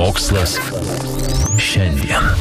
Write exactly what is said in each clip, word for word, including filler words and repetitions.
Mokslas šiandien.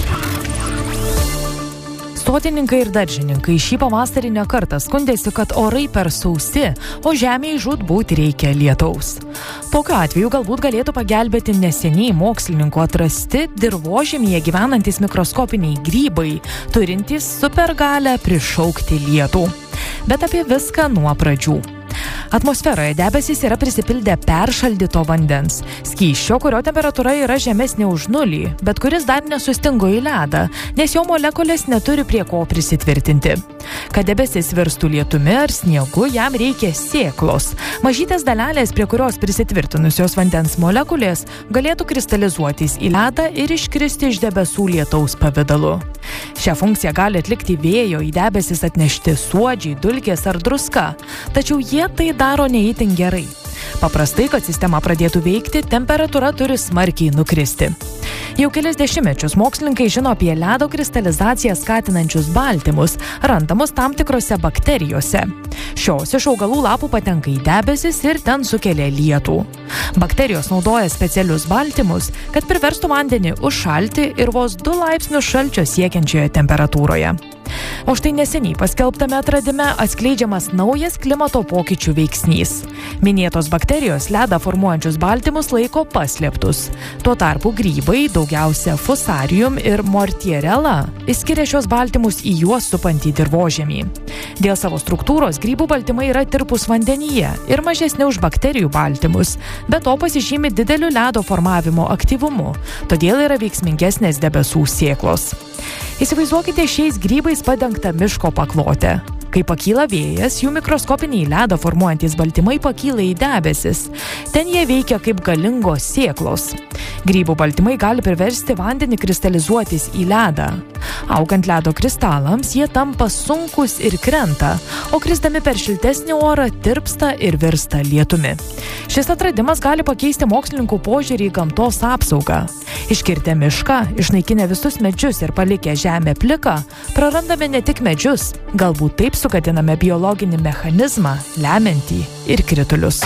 Sodininkai ir daržininkai šį pavasarį ne kartą skundėsi, kad orai per sausi, o žemėje žūtbūt reikia lietaus. Tokiu atveju galbūt galėtų pagelbėti neseniai mokslininkų atrasti dirvožemyje gyvenantys mikroskopiniai grybai, turintys supergalę prišaukti lietų. Bet apie viską nuo pradžių. Atmosferoje debesys yra prisipildę peršaldyto vandens, skysčio, kurio temperatūra yra žemesnė už nulį, bet kuris dar nesustingo į ledą, nes jo molekulės neturi prie ko prisitvirtinti. Kad debesis virstų lietumi ar sniegu, jam reikia sėklos. Mažytės dalelės, prie kurios prisitvirtinusios vandens molekulės, galėtų kristalizuotis į ledą ir iškristi iš debesų lietaus pavidalu. Šią funkciją gali atlikti vėjo į debesis atnešti suodžiai, dulkės ar druska, tačiau jie tai daro neįtin gerai. Paprastai, kad sistema pradėtų veikti, temperatūra turi smarkiai nukristi. Jau kelias dešimtmečius mokslininkai žino apie ledo kristalizaciją skatinančius baltymus, randamus tam tikrose bakterijose. Šios iš augalų lapų patenka į debesis ir ten sukelia lietų. Bakterijos naudoja specialius baltymus, kad priverstų vandenį užšalti ir vos du laipsnius šalčio siekiančioje temperatūroje. O štai neseniai paskelbtame atradime atskleidžiamas naujas klimato pokyčių veiksnys. Minėtos bakterijos ledą formuojančius baltymus laiko paslėptus. Tuo tarpu grybai, daugiausia Fusarium ir Mortierella, išskiria šios baltymus į juos supantį dirvožemį. Dėl savo struktūros grybų baltymai yra tirpūs vandenyje ir mažesni už bakterijų baltymus, bet to pasižymi dideliu ledo formavimo aktyvumu, todėl yra veiksmingesnės debesų sėklos. Įsivaizduokite šiais grybais padengtą miško paklotę. Kai pakyla vėjas, jų mikroskopiniai ledą formuojantys baltymai pakyla į debesis. Ten jie veikia kaip galingos sėklos. Grybų baltymai gali priversti vandenį kristalizuotis į ledą. Augant ledo kristalams, jie tampa sunkus ir krenta, o krisdami per šiltesnį orą tirpsta ir virsta lietumi. Šis atradimas gali pakeisti mokslininkų požiūrį į gamtos apsaugą. Iškirtę mišką, išnaikinę visus medžius ir palikę žemę pliką, prarandame ne tik medžius, galbūt taip sugadiname biologinį mechanizmą, lemiantį ir kritulius.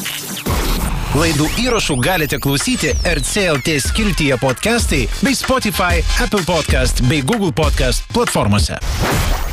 Laidų įrašų galite klausyti R C L T skiltyje podcastai bei Spotify, Apple Podcast bei Google Podcast platformose.